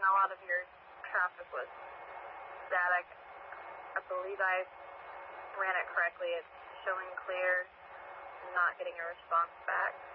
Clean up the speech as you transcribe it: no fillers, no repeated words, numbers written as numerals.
a lot of your traffic was static. I believe I ran it correctly. It's showing clear, not getting a response back.